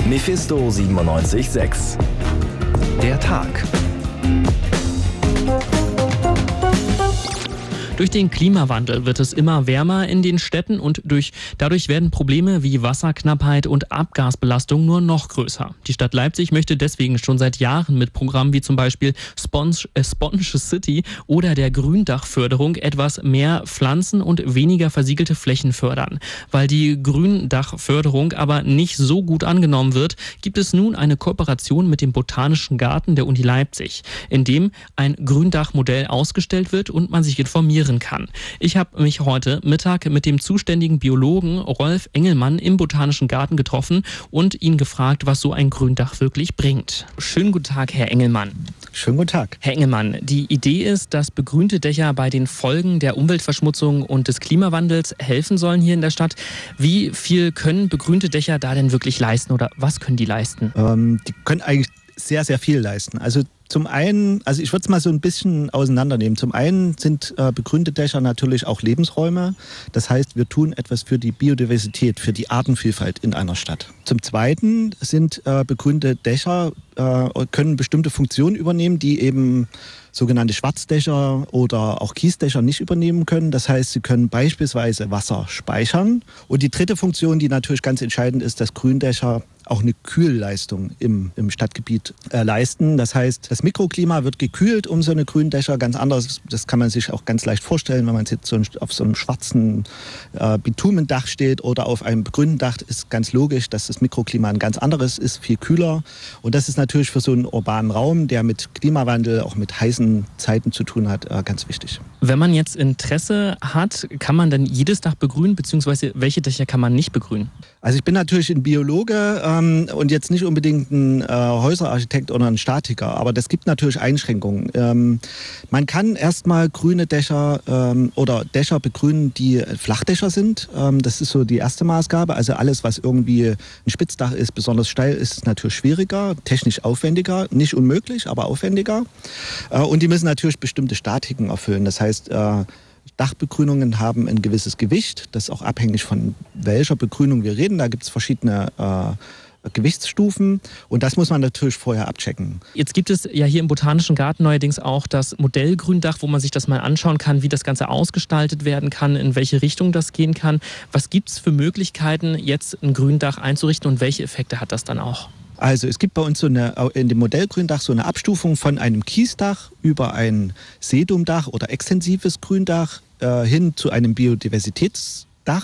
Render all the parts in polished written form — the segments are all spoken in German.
Mephisto 97.6. Der Tag. Durch den Klimawandel wird es immer wärmer in den Städten und dadurch werden Probleme wie Wasserknappheit und Abgasbelastung nur noch größer. Die Stadt Leipzig möchte deswegen schon seit Jahren mit Programmen wie zum Beispiel Sponge City oder der Gründachförderung etwas mehr Pflanzen und weniger versiegelte Flächen fördern. Weil die Gründachförderung aber nicht so gut angenommen wird, gibt es nun eine Kooperation mit dem Botanischen Garten der Uni Leipzig, in dem ein Gründachmodell ausgestellt wird und man sich informieren kann. Ich habe mich heute Mittag mit dem zuständigen Biologen Rolf Engelmann im Botanischen Garten getroffen und ihn gefragt, was so ein Gründach wirklich bringt. Schönen guten Tag, Herr Engelmann. Schönen guten Tag. Herr Engelmann, die Idee ist, dass begrünte Dächer bei den Folgen der Umweltverschmutzung und des Klimawandels helfen sollen hier in der Stadt. Wie viel können begrünte Dächer da denn wirklich leisten oder was können die leisten? Die können eigentlich sehr, sehr viel leisten. Also zum einen, ich würde es mal so ein bisschen auseinandernehmen. Zum einen sind begrünte Dächer natürlich auch Lebensräume. Das heißt, wir tun etwas für die Biodiversität, für die Artenvielfalt in einer Stadt. Zum zweiten sind begrünte Dächer, können bestimmte Funktionen übernehmen, die eben sogenannte Schwarzdächer oder auch Kiesdächer nicht übernehmen können. Das heißt, sie können beispielsweise Wasser speichern. Und die dritte Funktion, die natürlich ganz entscheidend ist, dass Gründächer auch eine Kühlleistung im Stadtgebiet leisten. Das heißt, das Mikroklima wird gekühlt um so eine Gründächer, ganz anders. Das kann man sich auch ganz leicht vorstellen, wenn man jetzt auf so einem schwarzen Bitumendach steht oder auf einem begrünten Dach, ist ganz logisch, dass das Mikroklima ein ganz anderes ist, viel kühler. Und das ist natürlich für so einen urbanen Raum, der mit Klimawandel, auch mit heißen Zeiten zu tun hat, ganz wichtig. Wenn man jetzt Interesse hat, kann man dann jedes Dach begrünen, beziehungsweise welche Dächer kann man nicht begrünen? Also ich bin natürlich ein Biologe und jetzt nicht unbedingt ein Häuserarchitekt oder ein Statiker, aber das gibt natürlich Einschränkungen. Man kann erstmal grüne Dächer oder Dächer begrünen, die Flachdächer sind. Das ist so die erste Maßgabe. Also alles, was irgendwie ein Spitzdach ist, besonders steil ist natürlich schwieriger, technisch aufwendiger, nicht unmöglich, aber aufwendiger. Und die müssen natürlich bestimmte Statiken erfüllen. Das heißt, Dachbegrünungen haben ein gewisses Gewicht. Das ist auch abhängig von welcher Begrünung wir reden. Da gibt es verschiedene Gewichtsstufen und das muss man natürlich vorher abchecken. Jetzt gibt es ja hier im Botanischen Garten neuerdings auch das Modellgründdach, wo man sich das mal anschauen kann, wie das Ganze ausgestaltet werden kann, in welche Richtung das gehen kann. Was gibt es für Möglichkeiten, jetzt ein Gründach einzurichten und welche Effekte hat das dann auch? Also es gibt bei uns in dem Modellgründach so eine Abstufung von einem Kiesdach über ein Sedumdach oder extensives Gründach hin zu einem Biodiversitätsdach.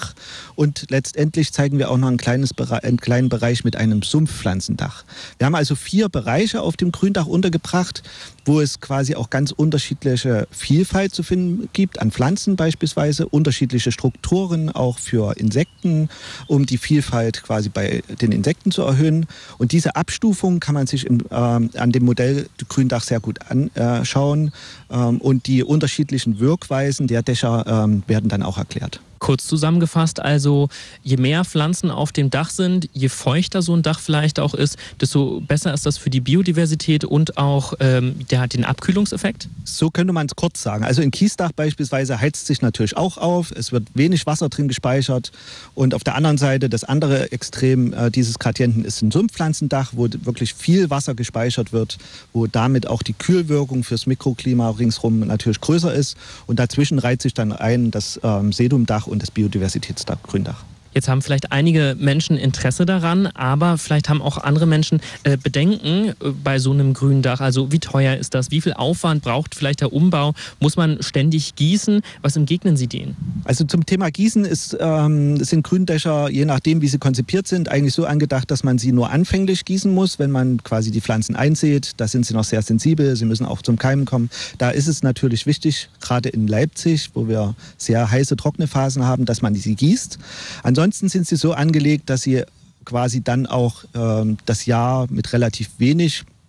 Und letztendlich zeigen wir auch noch einen kleinen Bereich mit einem Sumpfpflanzendach. Wir haben also 4 Bereiche auf dem Gründach untergebracht, wo es quasi auch ganz unterschiedliche Vielfalt zu finden gibt, an Pflanzen beispielsweise, unterschiedliche Strukturen auch für Insekten, um die Vielfalt quasi bei den Insekten zu erhöhen. Und diese Abstufung kann man sich an dem Modellgründach sehr gut anschauen. Und die unterschiedlichen Wirkweisen der Dächer werden dann auch erklärt. Kurz zusammengefasst, also je mehr Pflanzen auf dem Dach sind, je feuchter so ein Dach vielleicht auch ist, desto besser ist das für die Biodiversität und auch den Abkühlungseffekt? So könnte man es kurz sagen. Also ein Kiesdach beispielsweise heizt sich natürlich auch auf. Es wird wenig Wasser drin gespeichert. Und auf der anderen Seite, das andere Extrem dieses Gradienten ist ein Sumpfpflanzendach, wo wirklich viel Wasser gespeichert wird, wo damit auch die Kühlwirkung fürs Mikroklima ringsrum natürlich größer ist. Und dazwischen reiht sich dann ein das Sedumdach und das Biodiversitätsdach Gründach. Jetzt haben vielleicht einige Menschen Interesse daran, aber vielleicht haben auch andere Menschen Bedenken bei so einem Gründach. Also wie teuer ist das? Wie viel Aufwand braucht vielleicht der Umbau? Muss man ständig gießen? Was entgegnen Sie denen? Also zum Thema Gießen sind Gründächer, je nachdem wie sie konzipiert sind, eigentlich so angedacht, dass man sie nur anfänglich gießen muss, wenn man quasi die Pflanzen einsät. Da sind sie noch sehr sensibel, sie müssen auch zum Keimen kommen. Da ist es natürlich wichtig, gerade in Leipzig, wo wir sehr heiße, trockene Phasen haben, dass man sie gießt. Ansonsten sind sie so angelegt, dass sie quasi dann auch das Jahr mit relativ wenig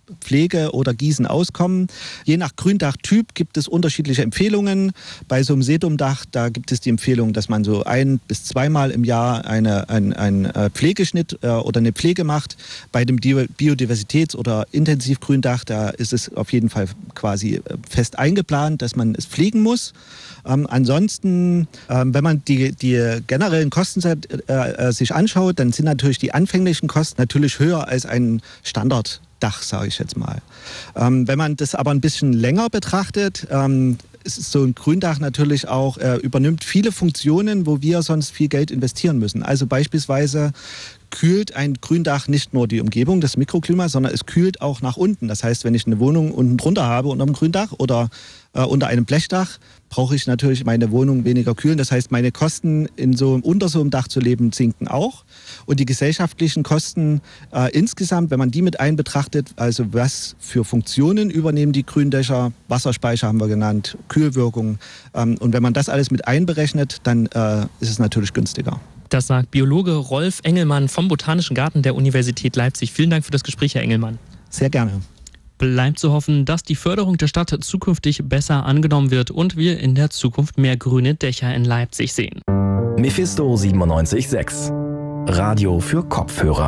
Pflege oder Gießen auskommen. Je nach Gründachtyp gibt es unterschiedliche Empfehlungen. Bei so einem Sedumdach, da gibt es die Empfehlung, dass man so 1- bis 2-mal im Jahr einen Pflegeschnitt oder eine Pflege macht. Bei dem Biodiversitäts- oder Intensivgründach, da ist es auf jeden Fall quasi fest eingeplant, dass man es pflegen muss. Ansonsten, wenn man die generellen Kosten sich anschaut, dann sind natürlich die anfänglichen Kosten natürlich höher als ein Standarddach, sage ich jetzt mal. Wenn man das aber ein bisschen länger betrachtet, ist so ein Gründach natürlich auch, übernimmt viele Funktionen, wo wir sonst viel Geld investieren müssen. Also beispielsweise kühlt ein Gründach nicht nur die Umgebung, das Mikroklima, sondern es kühlt auch nach unten. Das heißt, wenn ich eine Wohnung unten drunter habe, unter einem Gründach oder unter einem Blechdach, brauche ich natürlich meine Wohnung weniger kühlen. Das heißt, meine Kosten unter so einem Dach zu leben sinken auch. Und die gesellschaftlichen Kosten insgesamt, wenn man die mit einbetrachtet, also was für Funktionen übernehmen die Gründächer, Wasserspeicher haben wir genannt, Kühlwirkung. Und wenn man das alles mit einberechnet, dann ist es natürlich günstiger. Das sagt Biologe Rolf Engelmann vom Botanischen Garten der Universität Leipzig. Vielen Dank für das Gespräch, Herr Engelmann. Sehr gerne. Bleibt zu hoffen, dass die Förderung der Stadt zukünftig besser angenommen wird und wir in der Zukunft mehr grüne Dächer in Leipzig sehen. Mephisto 97.6 Radio für Kopfhörer.